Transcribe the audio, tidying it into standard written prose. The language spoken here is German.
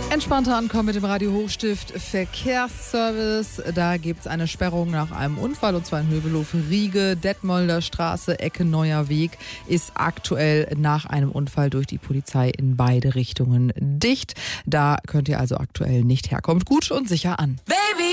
Entspannter ankommen mit dem Radio Hochstift Verkehrsservice. Da gibt es eine Sperrung nach einem Unfall, und zwar in Hövelhof-Riege, Detmolder Straße, Ecke Neuer Weg, ist aktuell nach einem Unfall durch die Polizei in beide Richtungen dicht. Da könnt ihr also aktuell nicht herkommen. Gut und sicher an.